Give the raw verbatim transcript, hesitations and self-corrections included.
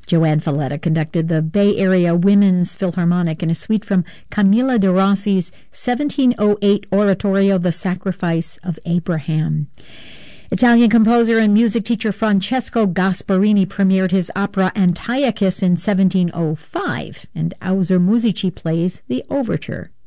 Joanne Falletta conducted the Bay Area Women's Philharmonic in a suite from Camilla de Rossi's seventeen oh eight oratorio, The Sacrifice of Abraham. Italian composer and music teacher Francesco Gasparini premiered his opera Antiochus in seventeen oh five, and Auser Musici plays the overture.